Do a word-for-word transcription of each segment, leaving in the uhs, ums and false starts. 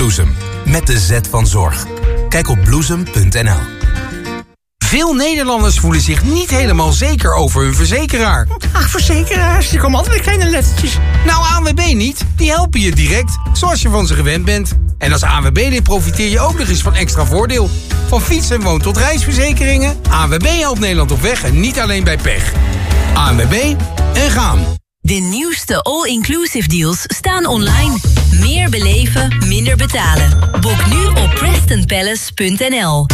Bloesem. Met de Z van zorg. Kijk op bloesem punt n l. Veel Nederlanders voelen zich niet helemaal zeker over hun verzekeraar. Ach, verzekeraars, die komen altijd met kleine lettertjes. Nou, A N W B niet. Die helpen je direct, zoals je van ze gewend bent. En als A N W B-lid profiteer je ook nog eens van extra voordeel. Van fiets- en woon- tot reisverzekeringen. A N W B helpt Nederland op weg en niet alleen bij pech. A N W B en gaan. De nieuwste all-inclusive deals staan online. Meer beleven, minder betalen. Boek nu op preston palace punt n l.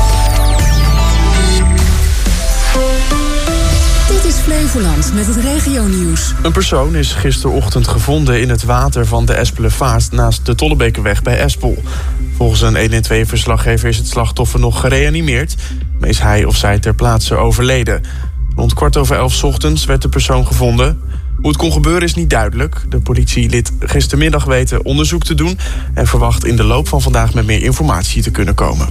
Dit is Flevoland met het regionieuws. Een persoon is gisterochtend gevonden in het water van de Espelenvaart naast de Tollebekerweg bij Espel. Volgens een een en twee-verslaggever is het slachtoffer nog gereanimeerd, maar is hij of zij ter plaatse overleden. Rond kwart over elf 's ochtends werd de persoon gevonden. Hoe het kon gebeuren is niet duidelijk. De politie liet gistermiddag weten onderzoek te doen en verwacht in de loop van vandaag met meer informatie te kunnen komen.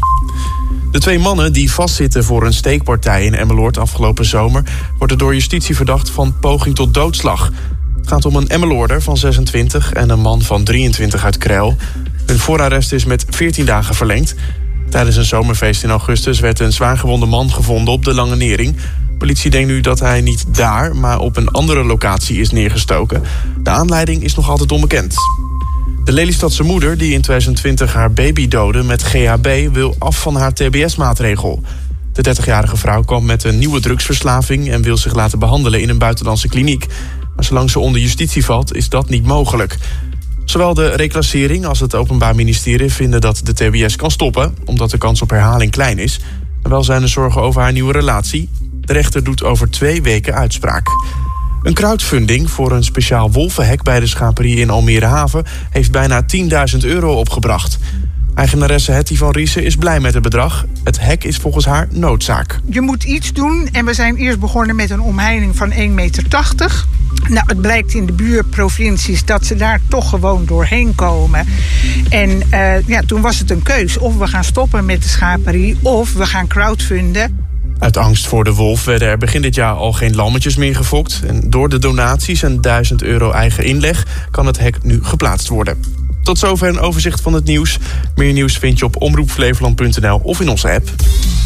De twee mannen die vastzitten voor een steekpartij in Emmeloord afgelopen zomer worden door justitie verdacht van poging tot doodslag. Het gaat om een Emmeloorder van zesentwintig en een man van drieëntwintig uit Kreil. Hun voorarrest is met veertien dagen verlengd. Tijdens een zomerfeest in augustus werd een zwaargewonde man gevonden op de Lange Nering. Politie denkt nu dat hij niet daar, maar op een andere locatie is neergestoken. De aanleiding is nog altijd onbekend. De Lelystadse moeder, die in tweeduizend twintig haar baby doodde met G H B, wil af van haar T B S-maatregel. De dertigjarige vrouw kwam met een nieuwe drugsverslaving en wil zich laten behandelen in een buitenlandse kliniek. Maar zolang ze onder justitie valt, is dat niet mogelijk. Zowel de reclassering als het Openbaar Ministerie vinden dat de T B S kan stoppen, omdat de kans op herhaling klein is. En wel zijn er zorgen over haar nieuwe relatie. De rechter doet over twee weken uitspraak. Een crowdfunding voor een speciaal wolvenhek bij de schaperie in Almere Haven heeft bijna tienduizend euro opgebracht. Eigenaresse Hetty van Riesen is blij met het bedrag. Het hek is volgens haar noodzaak. Je moet iets doen en we zijn eerst begonnen met een omheining van één meter tachtig. Nou, het blijkt in de buurprovincies dat ze daar toch gewoon doorheen komen. En uh, ja, toen was het een keus. Of we gaan stoppen met de schaperie of we gaan crowdfunden. Uit angst voor de wolf werden er begin dit jaar al geen lammetjes meer gefokt. En door de donaties en duizend euro eigen inleg kan het hek nu geplaatst worden. Tot zover een overzicht van het nieuws. Meer nieuws vind je op omroep flevoland punt n l of in onze app.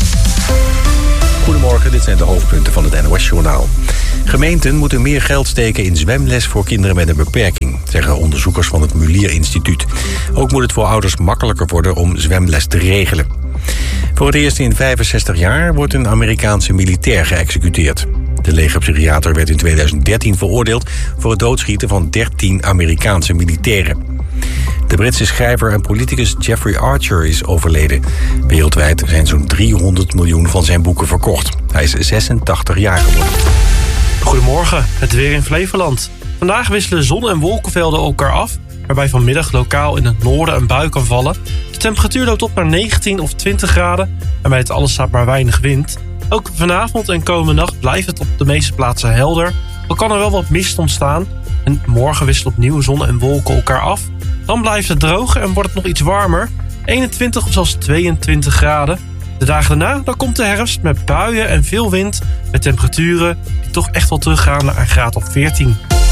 Goedemorgen, dit zijn de hoofdpunten van het N O S-journaal. Gemeenten moeten meer geld steken in zwemles voor kinderen met een beperking, zeggen onderzoekers van het Mulier Instituut. Ook moet het voor ouders makkelijker worden om zwemles te regelen. Voor het eerst in vijfenzestig jaar wordt een Amerikaanse militair geëxecuteerd. De legerpsychiater werd in tweeduizend dertien veroordeeld voor het doodschieten van dertien Amerikaanse militairen. De Britse schrijver en politicus Jeffrey Archer is overleden. Wereldwijd zijn zo'n driehonderd miljoen van zijn boeken verkocht. Hij is zesentachtig jaar geworden. Goedemorgen, het weer in Flevoland. Vandaag wisselen zon- en wolkenvelden elkaar af, waarbij vanmiddag lokaal in het noorden een bui kan vallen. De temperatuur loopt op naar negentien of twintig graden en bij het alles staat maar weinig wind. Ook vanavond en komende nacht blijft het op de meeste plaatsen helder. Al kan er wel wat mist ontstaan. En morgen wisselen opnieuw zon en wolken elkaar af. Dan blijft het droog en wordt het nog iets warmer. eenentwintig of zelfs tweeëntwintig graden. De dagen daarna dan komt de herfst met buien en veel wind. Met temperaturen die toch echt wel teruggaan naar een graad of veertien.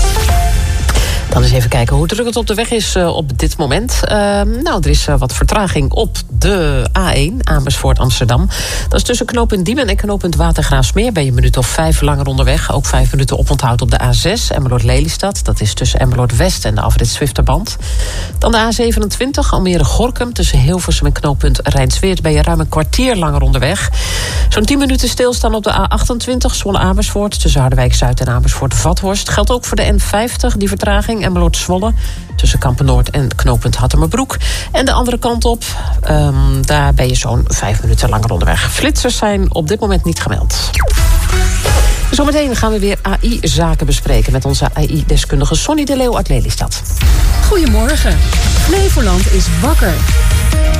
Dan eens even kijken hoe druk het op de weg is uh, op dit moment. Uh, nou, er is uh, wat vertraging op de A één, Amersfoort Amsterdam. Dat is tussen knooppunt Diemen en knooppunt Watergraafsmeer. Ben je een minuut of vijf langer onderweg. Ook vijf minuten oponthoud op de A zes, Emmeloord-Lelystad. Dat is tussen Emmeloord-West en de afrit Zwifterband. Dan de A zevenentwintig, Almere-Gorkum. Tussen Hilversum en knooppunt Rijnsweert ben je ruim een kwartier langer onderweg. Zo'n tien minuten stilstaan op de A achtentwintig, Zwolle-Amersfoort. Tussen Harderwijk-Zuid en Amersfoort-Vathorst. Geldt ook voor de N vijftig, die vertraging. Emmeloord-Zwolle, tussen Kampen-Noord en knooppunt Hattemerbroek. En de andere kant op, um, daar ben je zo'n vijf minuten langer onderweg. Flitsers zijn op dit moment niet gemeld. Zometeen gaan we weer A I-zaken bespreken met onze A I-deskundige Sonny de Leeuw uit Lelystad. Goedemorgen. Flevoland is wakker.